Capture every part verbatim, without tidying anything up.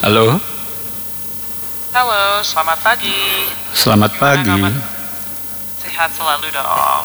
Halo. Halo, selamat pagi. Selamat Gimana pagi. kabar? Sehat selalu dong.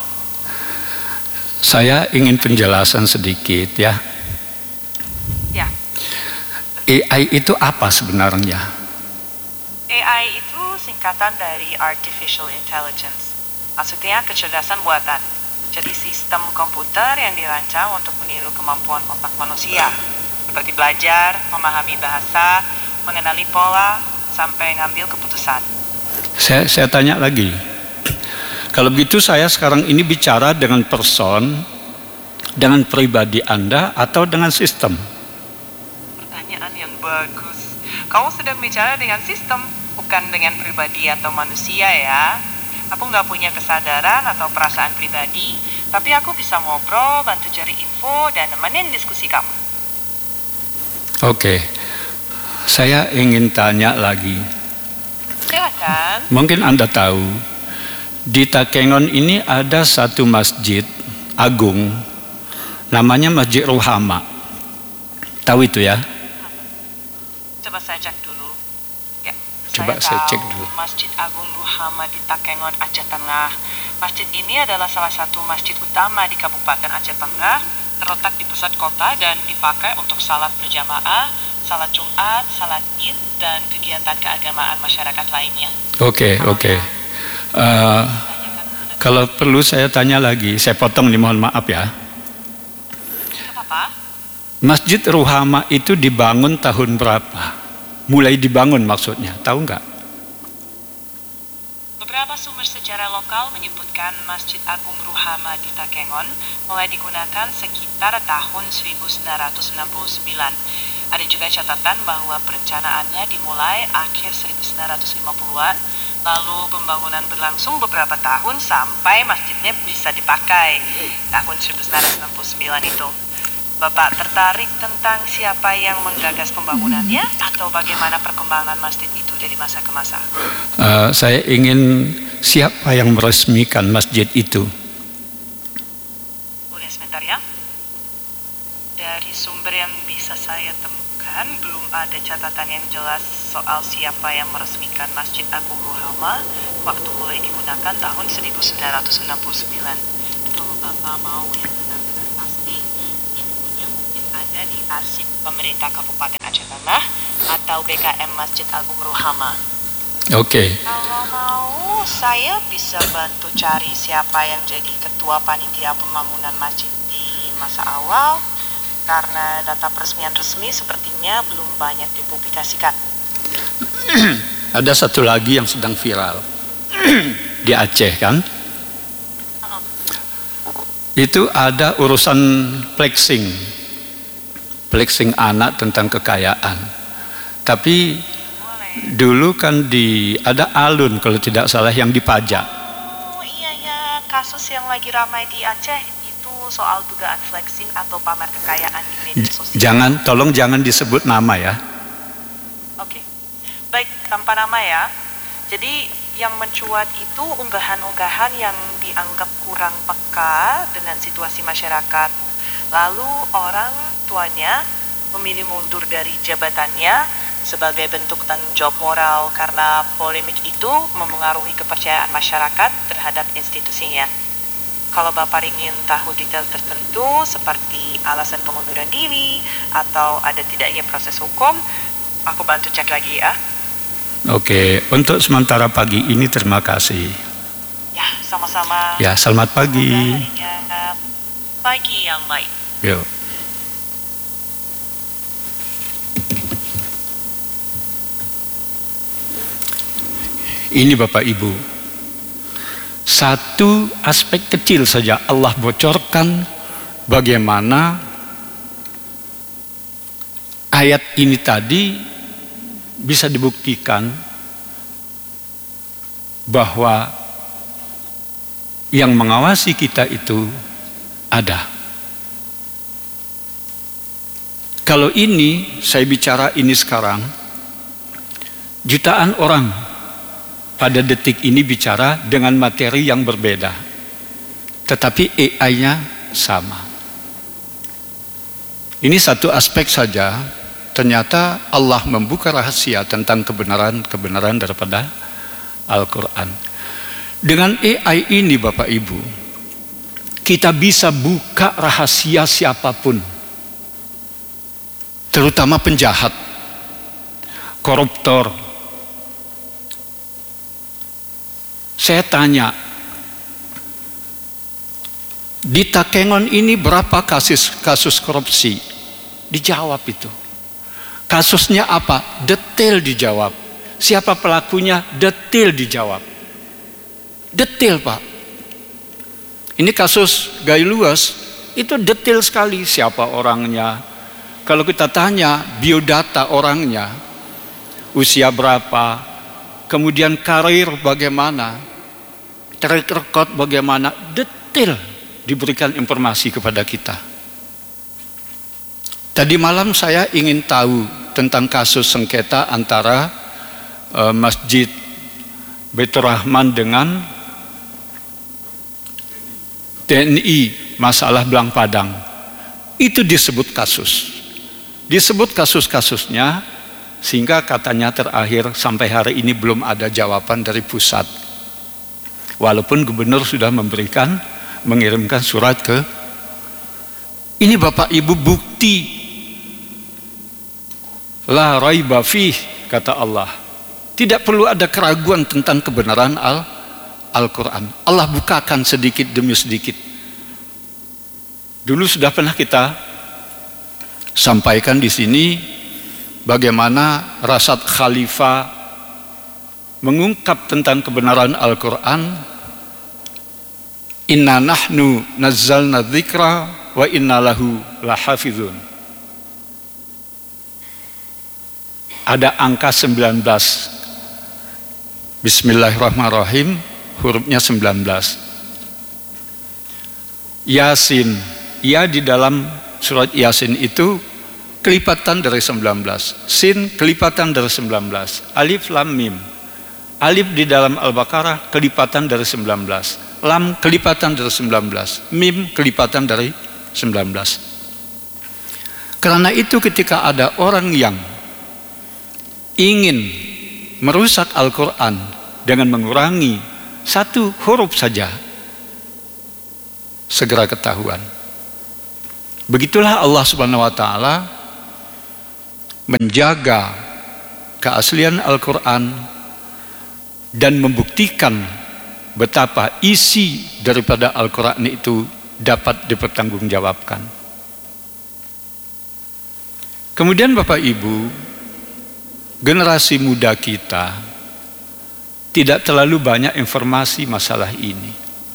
Saya ingin penjelasan sedikit ya. Ya, A I itu apa sebenarnya? A I itu singkatan dari Artificial Intelligence. Maksudnya kecerdasan buatan. Jadi sistem komputer yang dirancang untuk meniru kemampuan otak manusia. Seperti belajar, memahami bahasa, mengenali pola, sampai ngambil keputusan. Saya, saya tanya lagi. Kalau begitu saya sekarang ini bicara dengan person, dengan pribadi Anda atau dengan sistem? Pertanyaan yang bagus. Kamu sedang bicara dengan sistem, bukan dengan pribadi atau manusia ya. Aku nggak punya kesadaran atau perasaan pribadi, tapi aku bisa ngobrol, bantu cari info, dan nemenin diskusi kamu. Oke, saya ingin tanya lagi. Silakan. Mungkin Anda tahu, di Takengon ini ada satu masjid agung, namanya Masjid Ruhama. Tahu itu ya? Coba saya cek dulu. Ya, Coba saya, saya tahu cek dulu. Masjid Agung Ruhama di Takengon, Aceh Tengah. Masjid ini adalah salah satu masjid utama di Kabupaten Aceh Tengah, terletak di pusat kota dan dipakai untuk salat berjamaah, salat Jumat, salat Id, dan kegiatan keagamaan masyarakat lainnya. Oke, oke. Uh, kalau perlu saya tanya lagi, saya potong nih, mohon maaf ya. Apa? Masjid Ruhama itu dibangun tahun berapa? Mulai dibangun maksudnya, tahu nggak? Beberapa sumber sejarah lokal menyebutkan Masjid Agung Ruhama di Takengon mulai digunakan sekitar tahun seribu sembilan ratus enam puluh sembilan. Ada juga catatan bahwa perencanaannya dimulai akhir seribu sembilan ratus lima puluhan, lalu pembangunan berlangsung beberapa tahun sampai masjidnya bisa dipakai tahun seribu sembilan ratus enam puluh sembilan itu. Bapak tertarik tentang siapa yang menggagas pembangunannya atau bagaimana perkembangan masjid itu dari masa ke masa? Uh, saya ingin siapa yang meresmikan masjid itu? Boleh sebentar ya. Dari sumber yang bisa saya temukan, belum ada catatan yang jelas soal siapa yang meresmikan Masjid Agung Ruhama waktu mulai digunakan tahun seribu sembilan ratus enam puluh sembilan. Kalau Bapak mau yang benar-benar pasti, infonya mungkin ada di arsip pemerintah Kabupaten Aceh Tengah atau B K M Masjid Agung Ruhama. Oke. Okay. Kalau mau, saya bisa bantu cari siapa yang jadi ketua panitia pembangunan masjid di masa awal, karena data peresmian resmi sepertinya belum banyak dipublikasikan. Ada satu lagi yang sedang viral di Aceh kan? Itu ada urusan flexing, flexing anak tentang kekayaan. Tapi dulu kan di ada alun kalau tidak salah yang dipajak. Oh iya ya, kasus yang lagi ramai di Aceh itu soal dugaan flexing atau pamer kekayaan di media sosial. Jangan, tolong jangan disebut nama ya. Oke, baik, tanpa nama ya. Jadi yang mencuat itu unggahan-unggahan yang dianggap kurang peka dengan situasi masyarakat. Lalu orang tuanya memilih mundur dari jabatannya sebagai bentuk tanggung jawab moral karena polemik itu mempengaruhi kepercayaan masyarakat terhadap institusinya. Kalau Bapak ingin tahu detail tertentu seperti alasan pengunduran diri atau ada tidaknya proses hukum, aku bantu cek lagi ya. Oke, untuk sementara pagi ini terima kasih. Ya, sama-sama. Ya, selamat pagi. Pagi yang baik. Yuk. Ini Bapak Ibu, satu aspek kecil saja Allah bocorkan bagaimana ayat ini tadi bisa dibuktikan bahwa yang mengawasi kita itu ada. Kalau ini, saya bicara ini sekarang, jutaan orang pada detik ini bicara dengan materi yang berbeda, tetapi A I-nya sama. Ini satu aspek saja, ternyata Allah membuka rahasia tentang kebenaran-kebenaran daripada Al-Quran. Dengan A I ini Bapak Ibu, kita bisa buka rahasia siapapun, terutama penjahat, koruptor. Saya tanya, di Takengon ini berapa kasus kasus korupsi? Dijawab itu. Kasusnya apa? Detail dijawab. Siapa pelakunya? Detail dijawab. Detail, Pak. Ini kasus Gayluas, itu detail sekali. Siapa orangnya? Kalau kita tanya biodata orangnya, usia berapa, kemudian karir bagaimana, track record bagaimana, detail diberikan informasi kepada kita. Tadi malam saya ingin tahu tentang kasus sengketa antara uh, Masjid Baitur Rahman dengan T N I, masalah Belang Padang. Itu disebut kasus. Disebut kasus-kasusnya, sehingga katanya terakhir sampai hari ini belum ada jawaban dari pusat. Walaupun gubernur sudah memberikan, mengirimkan surat ke, ini Bapak Ibu bukti. La raiba fih, kata Allah. Tidak perlu ada keraguan tentang kebenaran Al Al-Quran. Allah bukakan sedikit demi sedikit. Dulu sudah pernah kita sampaikan di sini bagaimana Rasad Khalifah mengungkap tentang kebenaran Al-Quran. Inna nahnu nazzalna dzikra wa inna lahu lahafizun. Ada angka sembilan belas. Bismillahirrahmanirrahim, hurufnya sembilan belas. Yasin, ya di dalam surat Yasin itu kelipatan dari sembilan belas. Sin kelipatan dari sembilan belas. Alif lam mim. Alif di dalam Al-Baqarah kelipatan dari sembilan belas. Lam kelipatan dari sembilan belas. Mim kelipatan dari sembilan belas. Karena itu ketika ada orang yang ingin merusak Al-Quran dengan mengurangi satu huruf saja, segera ketahuan. Begitulah Allah Subhanahu wa Ta'ala menjaga keaslian Al-Quran dan membuktikan betapa isi daripada Al-Quran itu dapat dipertanggungjawabkan. Kemudian Bapak Ibu, generasi muda kita tidak terlalu banyak informasi masalah ini.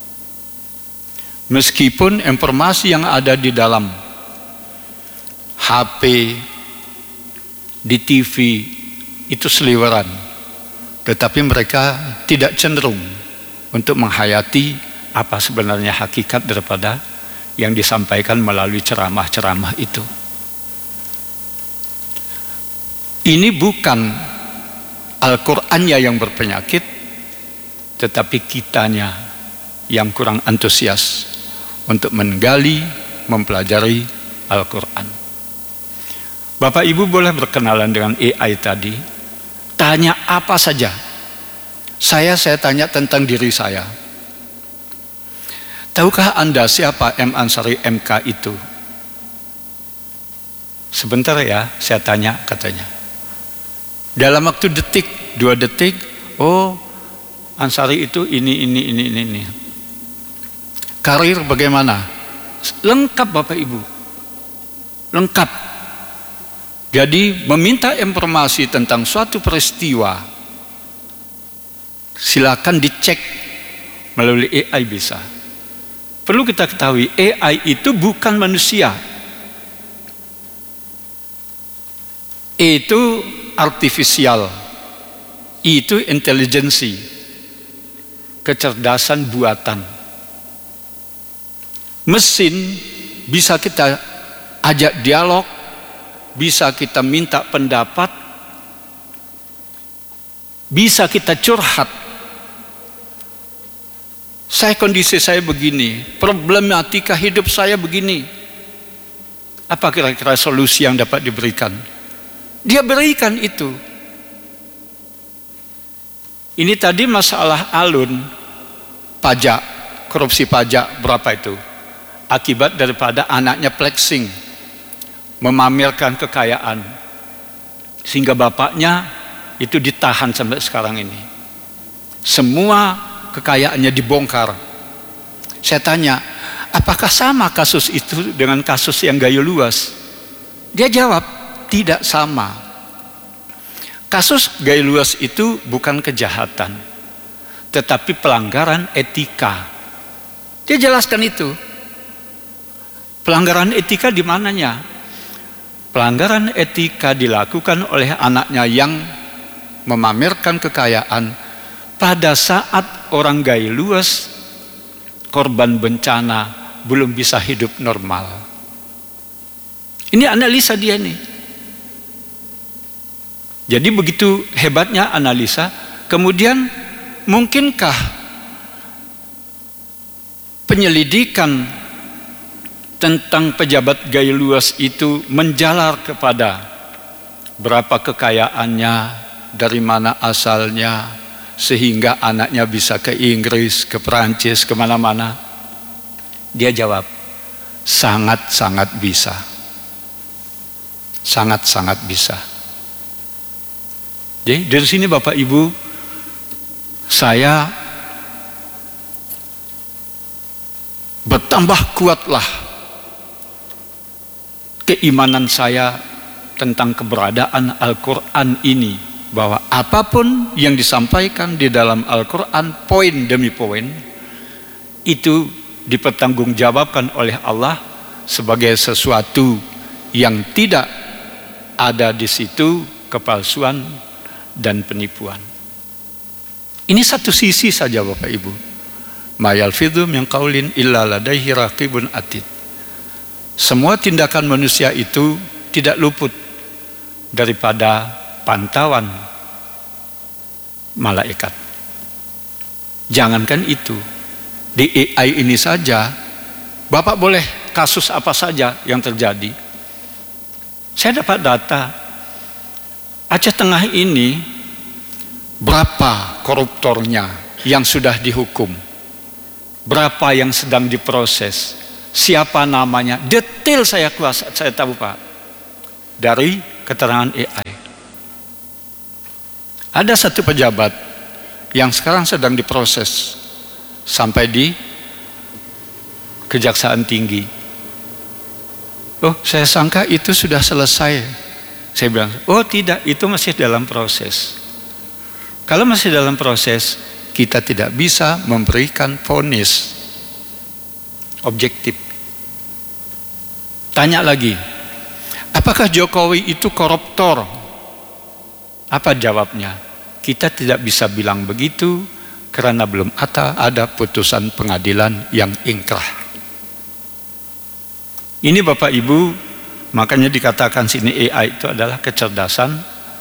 Meskipun informasi yang ada di dalam H P, di T V itu seliweran, tetapi mereka tidak cenderung untuk menghayati apa sebenarnya hakikat daripada yang disampaikan melalui ceramah-ceramah itu. Ini bukan Al-Qur'annya yang berpenyakit, tetapi kitanya yang kurang antusias untuk menggali, mempelajari Al-Qur'an. Bapak Ibu boleh berkenalan dengan A I tadi, tanya apa saja. Saya saya tanya tentang diri saya. Tahukah Anda siapa M. Ansari M K itu? Sebentar ya, saya tanya katanya. Dalam waktu detik, dua detik, oh Ansari itu ini, ini, ini, ini, ini. Karir bagaimana? Lengkap Bapak Ibu. Lengkap. Jadi meminta informasi tentang suatu peristiwa, silakan dicek melalui A I bisa. Perlu kita ketahui, A I itu bukan manusia. Itu artifisial, itu intelijensi, kecerdasan buatan. Mesin bisa kita ajak dialog, bisa kita minta pendapat, bisa kita curhat. Saya kondisi saya begini, problematika hidup saya begini. Apa kira-kira solusi yang dapat diberikan? Dia berikan itu. Ini tadi masalah alun pajak, korupsi pajak berapa itu? Akibat daripada anaknya flexing, memamerkan kekayaan, sehingga bapaknya itu ditahan sampai sekarang ini. Semua kekayaannya dibongkar. Saya tanya, apakah sama kasus itu dengan kasus yang Gayo Luas? Dia jawab, tidak sama. Kasus Gayo Luas itu bukan kejahatan, tetapi pelanggaran etika. Dia jelaskan itu. Pelanggaran etika di mananya? Pelanggaran etika dilakukan oleh anaknya yang memamerkan kekayaan pada saat orang Gayo Luas, korban bencana, belum bisa hidup normal. Ini analisa dia nih. Jadi begitu hebatnya analisa. Kemudian mungkinkah penyelidikan tentang pejabat Gayo Luas itu menjalar kepada berapa kekayaannya, dari mana asalnya, sehingga anaknya bisa ke Inggris, ke Perancis, kemana-mana? Dia jawab, sangat-sangat bisa. Sangat-sangat bisa. Jadi dari sini Bapak Ibu, saya bertambah kuatlah keimanan saya tentang keberadaan Al-Quran ini, bahwa apapun yang disampaikan di dalam Al-Quran, poin demi poin, itu dipertanggungjawabkan oleh Allah sebagai sesuatu yang tidak ada di situ kepalsuan dan penipuan. Ini satu sisi saja Bapak Ibu. Ma yalfidhu min qaulin illa ladaihi raqibun atid. Semua tindakan manusia itu tidak luput daripada pantauan malaikat. Jangankan itu, di A I ini saja Bapak boleh kasus apa saja yang terjadi. Saya dapat data Aceh Tengah ini berapa koruptornya yang sudah dihukum, berapa yang sedang diproses, siapa namanya, detail saya kuasa, saya tahu Pak, dari keterangan A I. Ada satu pejabat yang sekarang sedang diproses sampai di Kejaksaan Tinggi. Oh, saya sangka itu sudah selesai. Saya bilang, oh tidak, itu masih dalam proses. Kalau masih dalam proses, kita tidak bisa memberikan vonis objektif. Tanya lagi, apakah Jokowi itu koruptor? Apa jawabnya? Kita tidak bisa bilang begitu karena belum ada, ada putusan pengadilan yang ingkrah. Ini Bapak Ibu, makanya dikatakan sini A I itu adalah kecerdasan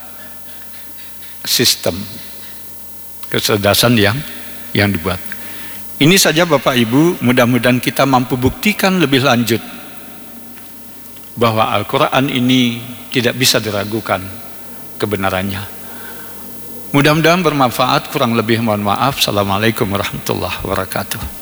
sistem, kecerdasan yang yang dibuat. Ini saja Bapak Ibu, mudah-mudahan kita mampu buktikan lebih lanjut bahwa Al-Quran ini tidak bisa diragukan kebenarannya. Mudah-mudahan bermanfaat, kurang lebih mohon maaf. Assalamualaikum warahmatullahi wabarakatuh.